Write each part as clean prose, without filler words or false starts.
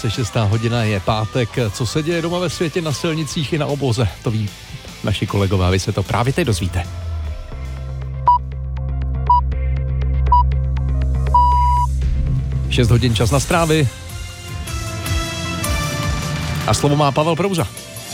se 6. hodina, je pátek. Co se děje doma ve světě, na silnicích i na obloze, to ví naši kolegové, vy se to právě teď dozvíte. Šest hodin, čas na zprávy. A slovo má Pavel Prouza.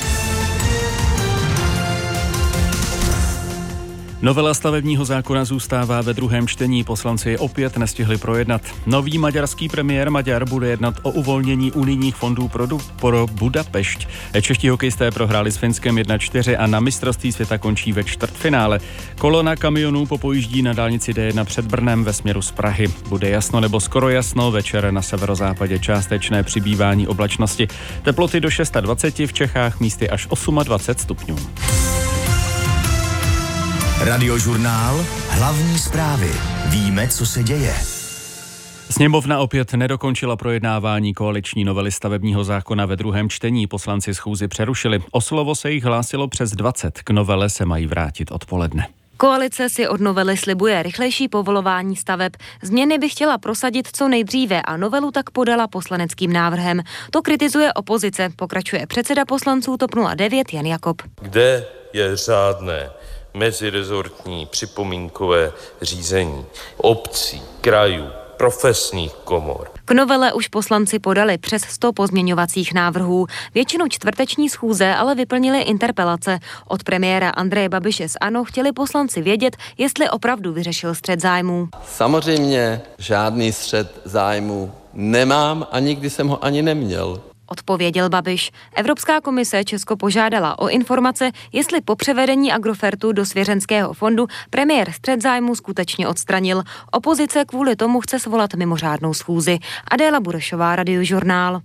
Novela stavebního zákona zůstává ve druhém čtení, poslanci opět nestihli projednat. Nový maďarský premiér Maďar bude jednat o uvolnění unijních fondů pro Budapešť. Čeští hokejisté prohráli s Finskem 1-4 a na mistrovství světa končí ve čtvrtfinále. Kolona kamionů popojíždí na dálnici D1 před Brnem ve směru z Prahy. Bude jasno nebo skoro jasno, večer na severozápadě částečné přibývání oblačnosti. Teploty do 26, v Čechách místy až 28 stupňů. Radiožurnál, hlavní zprávy. Víme, co se děje. Sněmovna opět nedokončila projednávání koaliční novely stavebního zákona ve druhém čtení. Poslanci schůzi přerušili. O slovo se jich hlásilo přes 20. K novele se mají vrátit odpoledne. Koalice si od novely slibuje rychlejší povolování staveb. Změny by chtěla prosadit co nejdříve a novelu tak podala poslaneckým návrhem. To kritizuje opozice, pokračuje předseda poslanců TOP 09 Jan Jakob. Kde je řádné mezirezortní připomínkové řízení obcí, krajů, profesních komor? K novele už poslanci podali přes 100 pozměňovacích návrhů. Většinu čtvrteční schůze ale vyplnili interpelace. Od premiéra Andreje Babiše z ANO chtěli poslanci vědět, jestli opravdu vyřešil střet zájmů. Samozřejmě žádný střet zájmů nemám a nikdy jsem ho ani neměl. Odpověděl Babiš. Evropská komise Česko požádala o informace, jestli po převedení Agrofertu do svěřenského fondu premiér střet zájmu skutečně odstranil. Opozice kvůli tomu chce svolat mimořádnou schůzi. Adéla Burešová, Radiožurnál.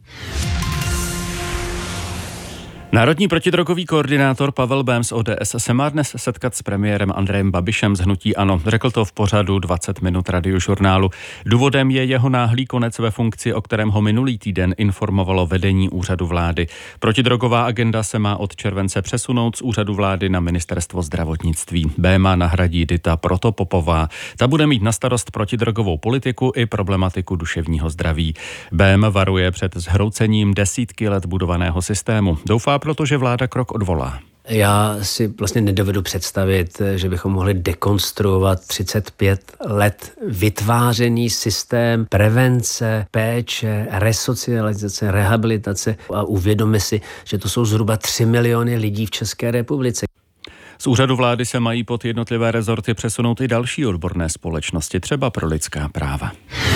Národní protidrogový koordinátor Pavel Bém z ODS se má dnes setkat s premiérem Andrejem Babišem z hnutí ANO. Řekl to v pořadu 20 minut Radiožurnálu. Důvodem je jeho náhlý konec ve funkci, o kterém ho minulý týden informovalo vedení úřadu vlády. Protidrogová agenda se má od července přesunout z úřadu vlády na ministerstvo zdravotnictví. Béma nahradí Dita Protopopová. Ta bude mít na starost protidrogovou politiku i problematiku duševního zdraví. Bém varuje před zhroucením desítky let budovaného systému. Doufá, protože vláda krok odvolá. Já si vlastně nedovedu představit, že bychom mohli dekonstruovat 35 let vytvářený systém prevence, péče, resocializace, rehabilitace a uvědomme si, že to jsou zhruba 3 miliony lidí v České republice. Z úřadu vlády se mají pod jednotlivé rezorty přesunout i další odborné společnosti, třeba pro lidská práva.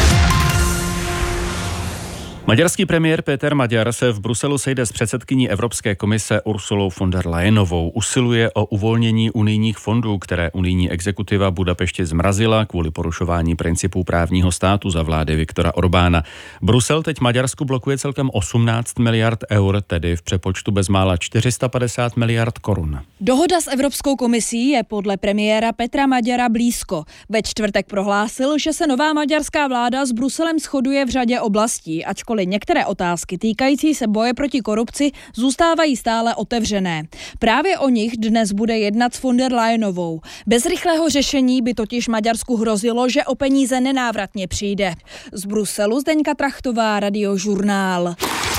Maďarský premiér Péter Maďar se v Bruselu sejde s předsedkyní Evropské komise Ursulou von der Leyenovou. Usiluje o uvolnění unijních fondů, které unijní exekutiva Budapešti zmrazila kvůli porušování principů právního státu za vlády Viktora Orbána. Brusel teď Maďarsku blokuje celkem 18 miliard eur, tedy v přepočtu bezmála 450 miliard korun. Dohoda s Evropskou komisí je podle premiéra Petra Maďara blízko. Ve čtvrtek prohlásil, že se nová maďarská vláda s Bruselem shoduje v řadě oblastí, ačkoliv některé otázky týkající se boje proti korupci zůstávají stále otevřené. Právě o nich dnes bude jednat s von der Leyenovou. Bez rychlého řešení by totiž Maďarsku hrozilo, že o peníze nenávratně přijde. Z Bruselu Zdeňka Trachtová, Radiožurnál.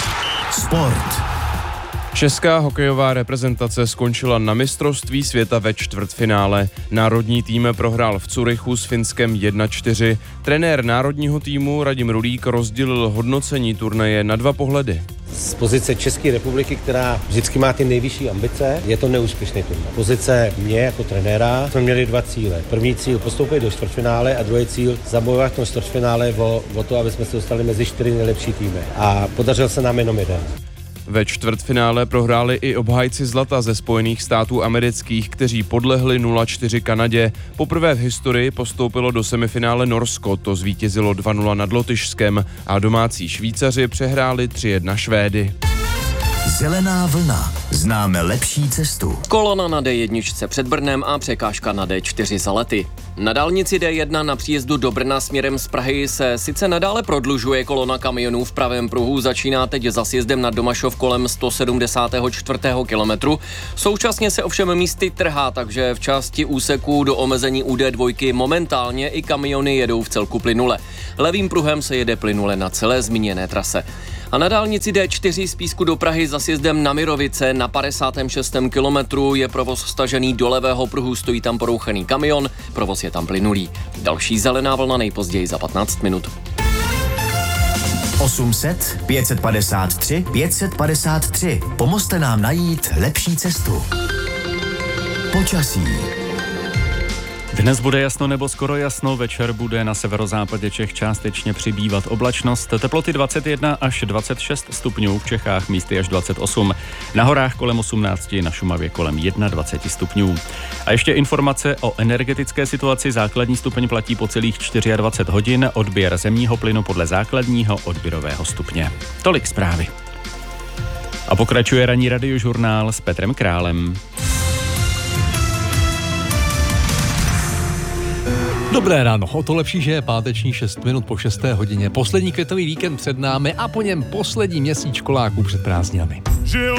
Sport. Česká hokejová reprezentace skončila na mistrovství světa ve čtvrtfinále. Národní tým prohrál v Curychu s Finskem 1-4. Trenér národního týmu Radim Rulík rozdělil hodnocení turnaje na 2 pohledy. Z pozice České republiky, která vždycky má ty nejvyšší ambice, je to neúspěšný turnaj. Pozice mě jako trenéra jsme měli 2 cíle. První cíl postoupit do čtvrtfinále a druhý cíl zabojovat v tom čtvrtfinále o to, aby jsme se dostali mezi 4 nejlepší týmy. A podařil se nám jenom jeden. Ve čtvrtfinále prohráli i obhájci zlata ze Spojených států amerických, kteří podlehli 0-4 Kanadě. Poprvé v historii postoupilo do semifinále Norsko, to zvítězilo 2-0 nad Lotyšskem a domácí Švýcaři přehráli 3-1 Švédy. Zelená vlna. Známe lepší cestu. Kolona na D1 před Brnem a překážka na D4 za Lety. Na dálnici D1 na příjezdu do Brna směrem z Prahy se sice nadále prodlužuje kolona kamionů v pravém pruhu, začíná teď za sjezdem na Domašov kolem 174. kilometru. Současně se ovšem místy trhá, takže v části úseků do omezení u D2 momentálně i kamiony jedou v celku plynule. Levým pruhem se jede plynule na celé zmíněné trase. A na dálnici D4 z Písku do Prahy za sjezdem na Mirovice na 56. kilometru je provoz stažený do levého pruhu, stojí tam porouchaný kamion, provoz je tam plynulý. Další zelená vlna nejpozději za 15 minut. 800 553 553. Pomozte nám najít lepší cestu. Počasí. Dnes bude jasno nebo skoro jasno, večer bude na severozápadě Čech částečně přibývat oblačnost, teploty 21 až 26 stupňů, v Čechách místy až 28, na horách kolem 18, na Šumavě kolem 21 stupňů. A ještě informace o energetické situaci, základní stupeň platí po celých 24 hodin, odběr zemního plynu podle základního odběrového stupně. Tolik zprávy. A pokračuje ranní radiožurnál s Petrem Králem. Dobré ráno, o to lepší, že je páteční 6 minut po 6. hodině. Poslední květový víkend před námi a po něm poslední měsíc školáků před prázdninami. Žil